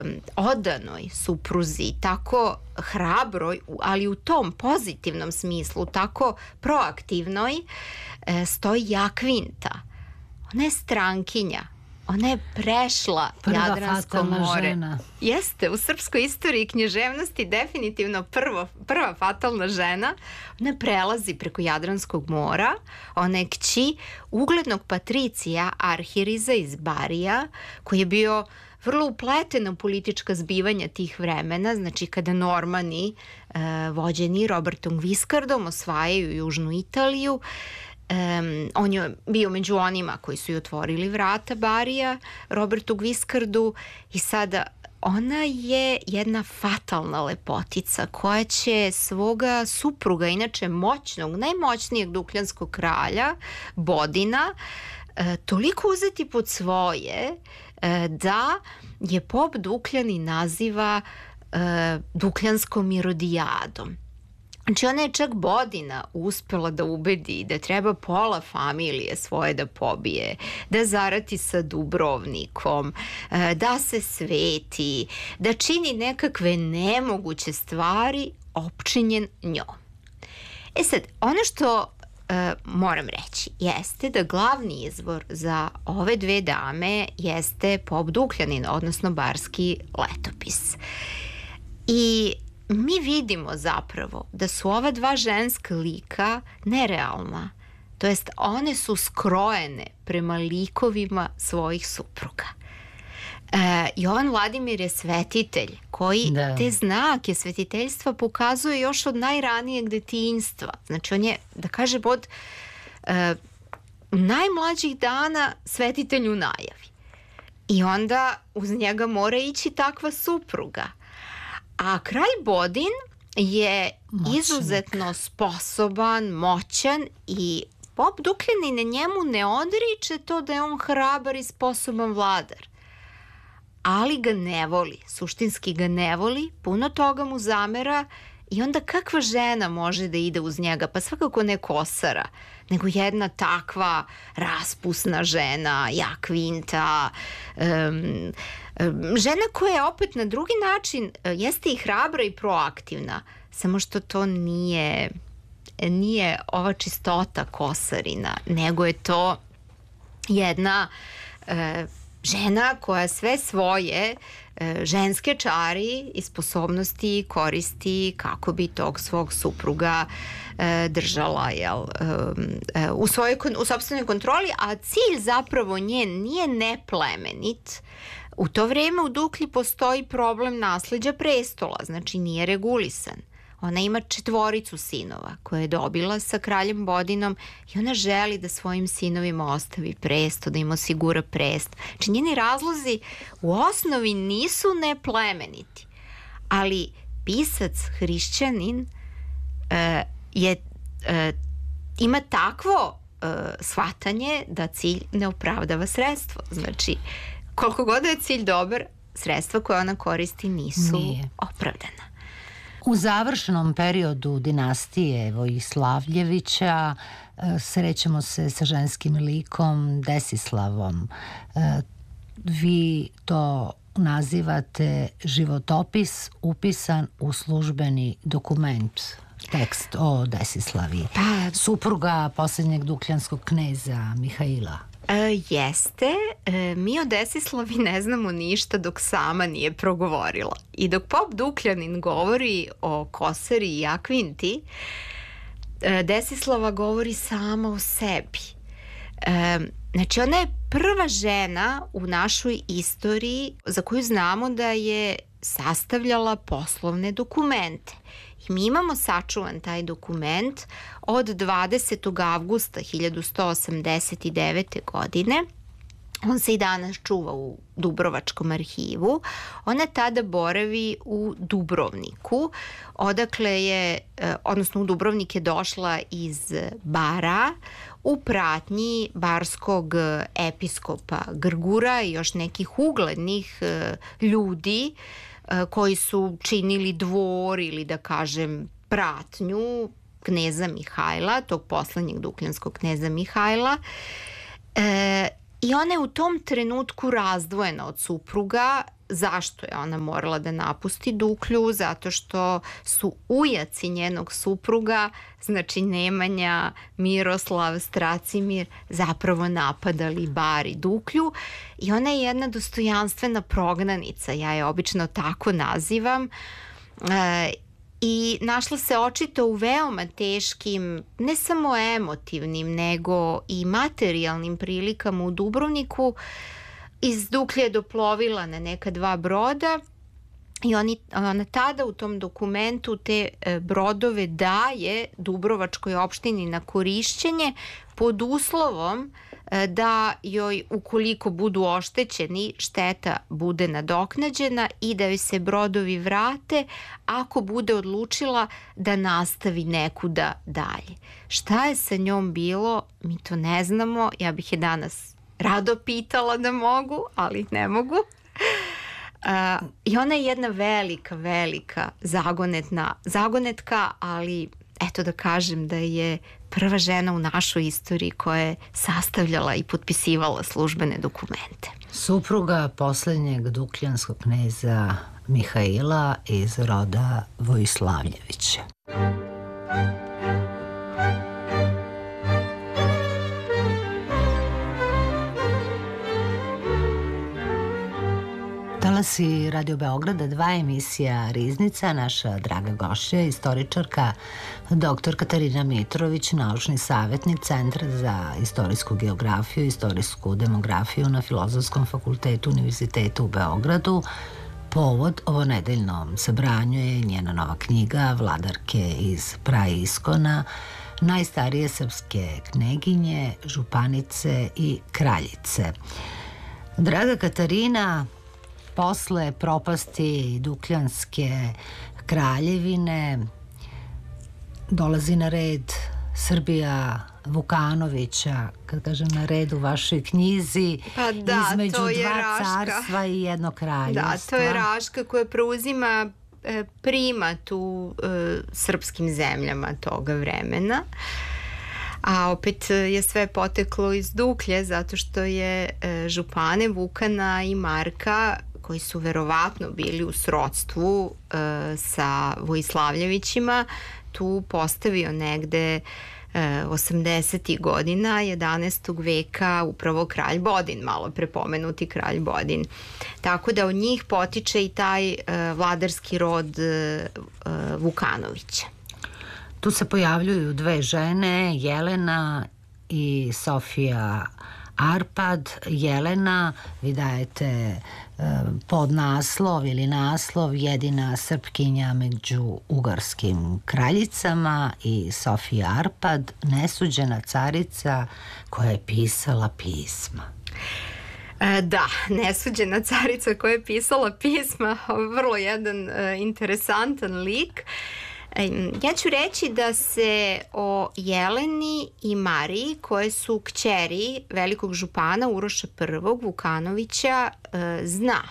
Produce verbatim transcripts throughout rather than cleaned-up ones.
odanoj supruzi, tako hrabroj, ali u tom pozitivnom smislu, tako proaktivnoj, stoji Jakvinta. Ona je strankinja. Ona je prešla prva Jadransko more. Žena. Jeste, u srpskoj istoriji književnosti definitivno prvo, prva fatalna žena. Ona prelazi preko Jadranskog mora. Ona je kći uglednog patricija Arhiriza iz Barija, koji je bio vrlo upleten u politička zbivanja tih vremena, znači kada Normani, e, vođeni Robertom Guiscardom, osvajaju Južnu Italiju. Um, on je bio među onima koji su i otvorili vrata Barija Robertu Guiscardu i sada ona je jedna fatalna lepotica koja će svoga supruga, inače moćnog, najmoćnijeg dukljanskog kralja, Bodina, e, toliko uzeti pod svoje e, da je pop Dukljani naziva e, Dukljanskom irodijadom. Znači ona je čak Bodina uspela da ubedi da treba pola familije svoje da pobije, da zarati sa Dubrovnikom, da se sveti, da čini nekakve nemoguće stvari opčinjen njom. E sad, ono što e, moram reći jeste da glavni izvor za ove dve dame jeste pop Dukljanin, odnosno barski letopis. I mi vidimo zapravo da su ova dva ženska lika nerealna, to jest one su skrojene prema likovima svojih supruga. E, Jovan Vladimir je svetitelj koji da. te znake svetiteljstva pokazuje još od najranijeg detinjstva. Znači on je, da kažem, od e, najmlađih dana svetitelj u najavi. I onda uz njega mora ići takva supruga. A kralj Bodin je Moćnik. izuzetno sposoban, moćan i pop Dukljanin njemu ne odriče to da je on hrabar i sposoban vladar. Ali ga ne voli, suštinski ga ne voli, puno toga mu zamera i onda kakva žena može da ide uz njega? Pa svakako ne Kosara, nego jedna takva raspusna žena, Jakvinta, um, žena koja je opet na drugi način jeste i hrabra i proaktivna, samo što to nije nije ova čistota Kosarina, nego je to jedna e, žena koja sve svoje e, ženske čari i sposobnosti koristi kako bi tog svog supruga e, držala jel, e, u svojoj u sopstvenoj kontroli, a cilj zapravo njen nije neplemenit. U to vrijeme u Duklji postoji problem nasleđa prestola, znači nije regulisan. Ona ima četvoricu sinova koje je dobila sa kraljem Bodinom i ona želi da svojim sinovima ostavi presto, da im osigura prest. Znači njeni razlozi u osnovi nisu neplemeniti, ali pisac hrišćanin uh, je, uh, ima takvo uh, shvatanje da cilj ne opravdava sredstvo. Znači koliko god je cilj dobar, sredstva koje ona koristi nisu Nije. opravdana. U završnom periodu dinastije Vojislavljevića srećemo se sa ženskim likom Desislavom. Vi to nazivate životopis upisan u službeni dokument, tekst o Desislavi, pa, supruga posljednjeg dukljanskog kneza Mihaila. E, jeste, e, mi o Desislavi ne znamo ništa dok sama nije progovorila. I dok pop Dukljanin govori o Kosari i Jakvinti, e, Desislava govori sama o sebi. E, znači ona je prva žena u našoj istoriji za koju znamo da je sastavljala poslovne dokumente. I mi imamo sačuvan taj dokument od dvadesetog avgusta hiljadu sto osamdeset devete. godine. On se i danas čuva u Dubrovačkom arhivu. Ona tada boravi u Dubrovniku, odakle je, odnosno u Dubrovnik je došla iz Bara u pratnji barskog episkopa Grgura i još nekih uglednih ljudi koji su činili dvor ili da kažem pratnju kneza Mihajla, tog poslednjeg dukljanskog kneza Mihajla. E, I ona je u tom trenutku razdvojena od supruga zašto je ona morala da napusti Duklju, zato što su ujaci njenog supruga, znači Nemanja, Miroslav, Stracimir, zapravo napadali bar i Duklju i ona je jedna dostojanstvena prognanica, ja je obično tako nazivam, e, i našla se očito u veoma teškim, ne samo emotivnim, nego i materijalnim prilikama u Dubrovniku. Iz Duklje je doplovila na neka dva broda i oni, ona tada u tom dokumentu te brodove daje Dubrovačkoj opštini na korišćenje pod uslovom da joj, ukoliko budu oštećeni, šteta bude nadoknađena i da joj se brodovi vrate ako bude odlučila da nastavi nekuda dalje. Šta je sa njom bilo, mi to ne znamo, ja bih je danas rado pitala da mogu, ali ne mogu. Uh, I ona je jedna velika, velika zagonetna, zagonetka, ali eto da kažem da je prva žena u našoj istoriji koja je sastavljala i potpisivala službene dokumente. Supruga poslednjeg dukljanskog kneza Mihaila iz roda Vojislavljevića. Talasi Radio Beograda, dva emisija Riznica, naša draga gošća, istoričarka doktor Katarina Mitrović, naučni savjetnik Centra za istorijsku geografiju i istorijsku demografiju na Filozofskom fakultetu Univerziteta u Beogradu. Povod ovonedeljnom sabranju je njena nova knjiga Vladarke iz praiskona, najstarije srpske kneginje, županice i kraljice. Draga Katarina, posle propasti Dukljanske kraljevine dolazi na red Srbija Vukanovića, kad kažem na red u vašoj knjizi, pa da, između to je dva Raška. Carstva i jedno kraljevstva. Da, to je Raška koja preuzima e, primat u e, srpskim zemljama toga vremena. A opet je sve poteklo iz Duklje, zato što je e, župane Vukana i Marka, koji su verovatno bili u srodstvu e, sa Vojislavljevićima, tu postavio negde e, osamdesetih godina jedanaestog veka upravo kralj Bodin, malo prepomenuti kralj Bodin. Tako da od njih potiče i taj e, vladarski rod e, Vukanovića. Tu se pojavljuju dve žene, Jelena i Sofija Arpad. Jelena, vi dajete e, podnaslov ili naslov jedina Srpkinja među ugarskim kraljicama, i Sofija Arpad, nesuđena carica koja je pisala pisma. E, da, nesuđena carica koja je pisala pisma, vrlo jedan e, interesantan lik. Ja ću reći da se o Jeleni i Mariji, koje su kćeri velikog župana Uroša prvog Vukanovića, zna.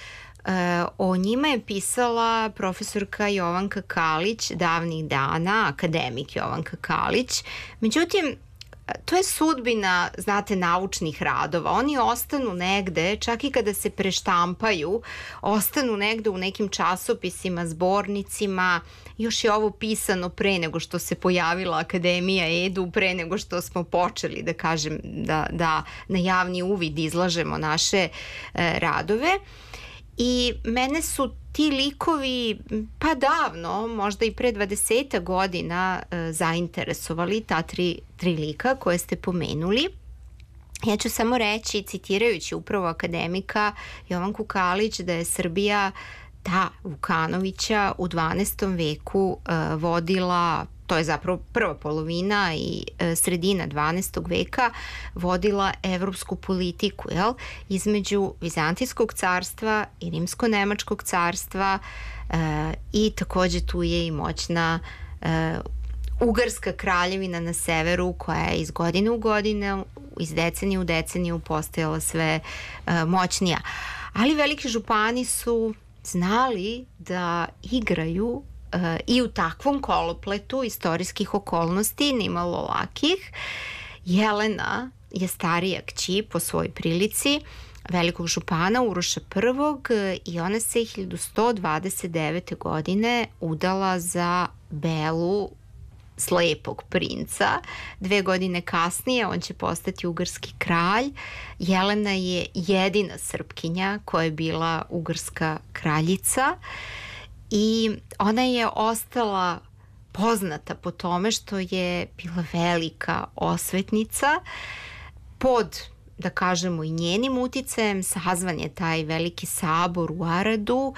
O njima je pisala profesorka Jovanka Kalić davnih dana, akademik Jovanka Kalić. Međutim, to je sudbina, znate, naučnih radova. Oni ostanu negde, čak i kada se preštampaju, ostanu negde u nekim časopisima, zbornicima. Još je ovo pisano pre nego što se pojavila Akademija Edu, pre nego što smo počeli, da kažem, da, da na javni uvid izlažemo naše e, radove. I mene su ti likovi pa davno, možda i pre dvadeset godina e, zainteresovali, ta tri, tri lika koje ste pomenuli. Ja ću samo reći, citirajući upravo akademika Jovanku Kalić, da je Srbija ta Vukanovića u dvanaestom veku e, vodila, to je zapravo prva polovina i e, sredina dvanaestog veka, vodila evropsku politiku, jel? Između Vizantijskog carstva i Rimsko-nemačkog carstva, e, i takođe tu je i moćna e, Ugarska kraljevina na severu, koja je iz godine u godinu, iz decenije u deceniju postajala sve e, moćnija. Ali veliki župani su znali da igraju uh, i u takvom kolopletu istorijskih okolnosti, nimalo lakih. Jelena je starija kći po svojoj prilici, velikog župana Uroša prvog i ona se hiljadu sto dvadeset devete. godine udala za Belu, slepog princa. Dve godine kasnije on će postati ugarski kralj. Jelena je jedina Srpkinja koja je bila ugarska kraljica i ona je ostala poznata po tome što je bila velika osvetnica. Pod, da kažemo, i njenim uticajem sazvan je taj veliki sabor u Aradu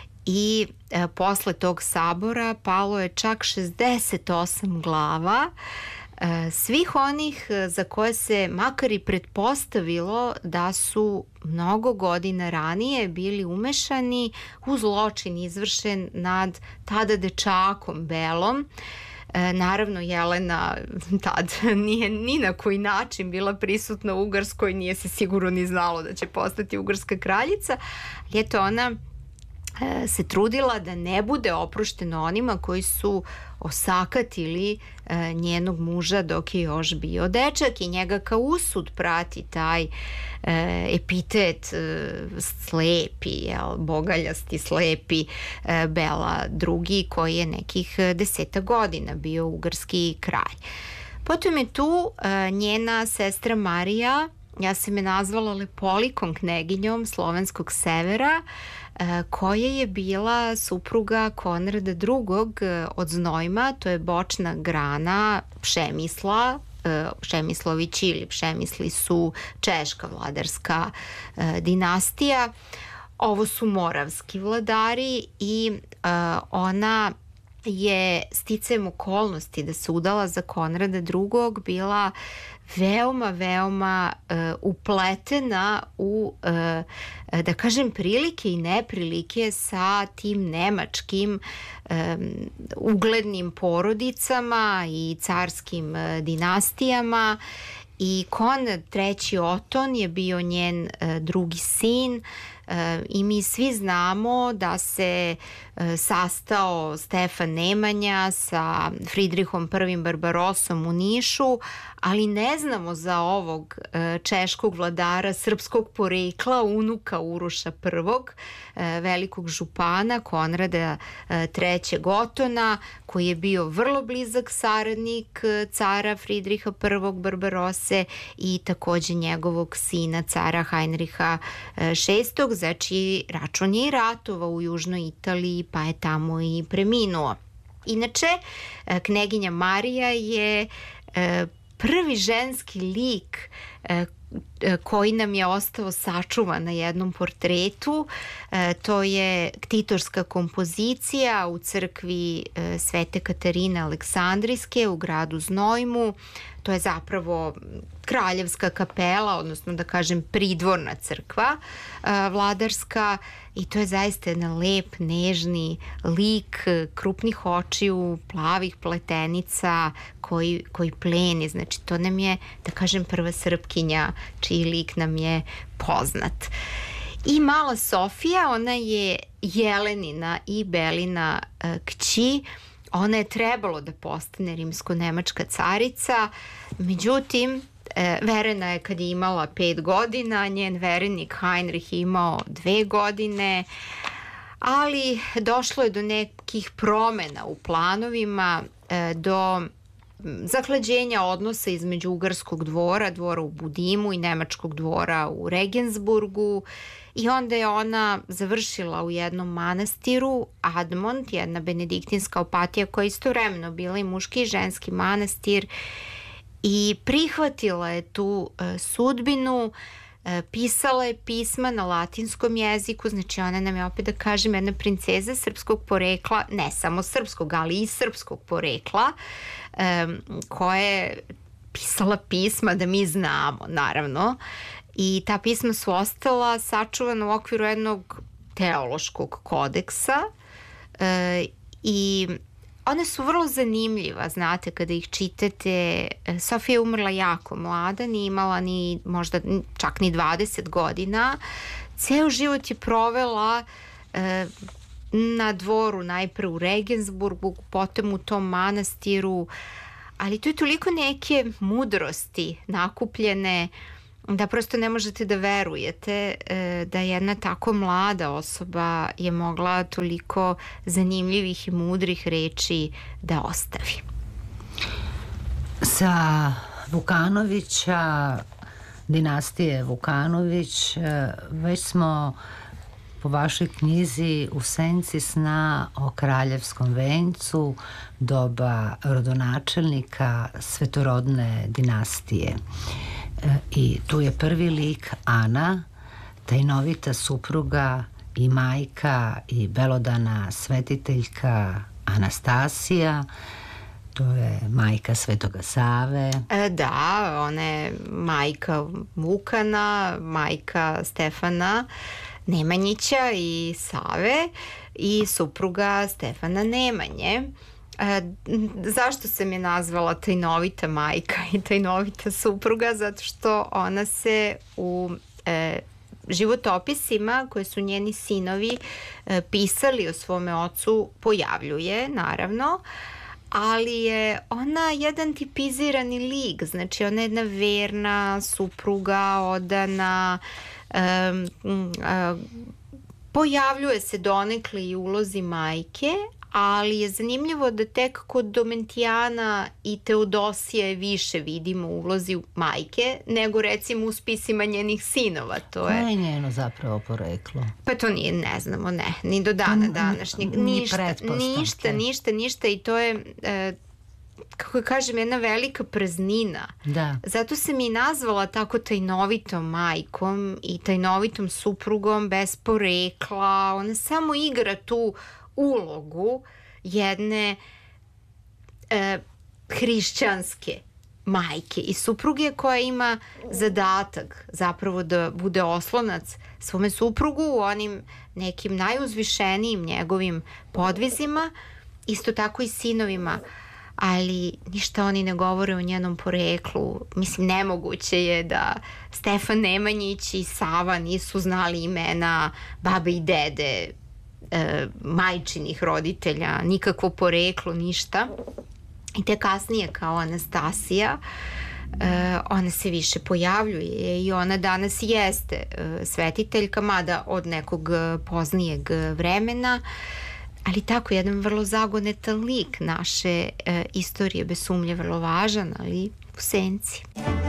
i e, posle tog sabora palo je čak šezdeset osam glava e, svih onih za koje se makar i pretpostavilo da su mnogo godina ranije bili umešani u zločin izvršen nad tada dečakom Belom. E, naravno, Jelena tad nije ni na koji način bila prisutna u Ugarskoj, nije se sigurno ni znalo da će postati ugarska kraljica, ali eto ona e, se trudila da ne bude oprošteno onima koji su osakatili e, njenog muža dok je još bio dečak i njega kao usud prati taj e, epitet e, slepi, jel, bogaljasti slepi e, Bela drugi koji je nekih deseta godina bio ugarski kralj. Potom je tu e, njena sestra Marija, ja sam je nazvala Lepolikom kneginjom slovenskog severa, koja je bila supruga Konrada drugog od Znojma, to je bočna grana Pšemisla. Pšemislovići ili Pšemisli su češka vladarska dinastija. Ovo su moravski vladari i ona je sticajem okolnosti da se udala za Konrada drugog bila veoma, veoma uh, upletena u, uh, da kažem, prilike i neprilike sa tim nemačkim um, uglednim porodicama i carskim uh, dinastijama. I Konrad treći Oton je bio njen uh, drugi sin. Uh, i mi svi znamo da se uh, sastao Stefan Nemanja sa Fridrihom prvim Barbarosom u Nišu, ali ne znamo za ovog uh, češkog vladara srpskog porekla, unuka Uroša prvog, uh, velikog župana Konrada uh, trećeg Otona, koji je bio vrlo blizak saradnik uh, cara Fridriha prvog Barbarose i takođe njegovog sina cara Heinriha uh, šestog. Znači, račun je i ratovao u južnoj Italiji, pa je tamo i preminuo. Inače, kneginja Marija je prvi ženski lik koji nam je ostao sačuvan na jednom portretu. To je ktitorska kompozicija u crkvi Svete Katarine Aleksandrijske u gradu Znojmu. To je zapravo kraljevska kapela, odnosno da kažem pridvorna crkva vladarska, i to je zaista jedan lep, nežni lik, krupnih očiju, plavih pletenica koji, koji pleni. Znači, to nam je, da kažem, prva Srpkinja čiji lik nam je poznat. I mala Sofija, ona je Jelenina i Belina e, kći. Ona je trebalo da postane rimsko-nemačka carica, međutim, e, verena je kad je imala pet godina, njen verenik Heinrich je imao dve godine, ali došlo je do nekih promena u planovima, e, do zahlađenja odnosa između ugarskog dvora, dvora u Budimu i nemačkog dvora u Regensburgu, i onda je ona završila u jednom manastiru, Admont, jedna benediktinska opatija koja je istovremeno bila i muški i ženski manastir, i prihvatila je tu e, sudbinu, e, pisala je pisma na latinskom jeziku. Znači, ona nam je, opet da kažem, jedna princeza srpskog porekla, ne samo srpskog, ali i srpskog porekla, e, koja je pisala pisma da mi znamo, naravno. I ta pisma su ostala sačuvana u okviru jednog teološkog kodeksa e, i one su vrlo zanimljiva, znate, kada ih čitate. Sofija je umrla jako mlada, nije imala ni možda čak ni dvadeset godina. Ceo život je provela e, na dvoru, najpre u Regensburgu, potom u tom manastiru, ali tu je toliko neke mudrosti nakupljene da prosto ne možete da verujete e, da jedna tako mlada osoba je mogla toliko zanimljivih i mudrih reči da ostavi. Sa Vukanovića, dinastije Vukanović, već smo po vašoj knjizi U senci sna o kraljevskom vencu doba rodonačelnika svetorodne dinastije. I tu je prvi lik Ana, tajnovita supruga i majka i belodana svetiteljka Anastasija. To je majka Svetoga Save. E, da, ona je majka Vukana, majka Stefana Nemanjića i Save i supruga Stefana Nemanje. E, zašto sam je nazvala tajnovita majka i tajnovita supruga? Zato što ona se u e, životopisima koje su njeni sinovi e, pisali o svome ocu pojavljuje, naravno, ali je ona jedan tipizirani lik, znači ona je jedna verna supruga, odana, um, um, pojavljuje se donekle i u ulozi majke, ali je zanimljivo da tek kod Domentijana i Teodosije više vidimo u ulozi majke nego recimo u spisima njenih sinova. To Koje je... je njeno zapravo poreklo? Pa to nije, ne znamo, ne, ni do dana današnjeg. Ništa, ništa, ništa, ništa i to je... E, kako kažem, jedna velika praznina. Da. Zato sam i nazvala tako tajnovitom majkom i tajnovitom suprugom bez porekla. Ona samo igra tu ulogu jedne e, hrišćanske majke i supruge koja ima zadatak zapravo da bude oslonac svome suprugu u onim nekim najuzvišenijim njegovim podvizima, isto tako i sinovima, ali ništa oni ne govore o njenom poreklu. Mislim, nemoguće je da Stefan Nemanjić i Sava nisu znali imena babe i dede e, majčinih roditelja, nikakvo poreklo, ništa. I te kasnije kao Anastasija e, ona se više pojavljuje i ona danas jeste e, svetiteljka, mada od nekog poznijeg vremena, ali tako jedan vrlo zagonetan lik naše e, istorije, bez sumnje vrlo važan, ali u senci.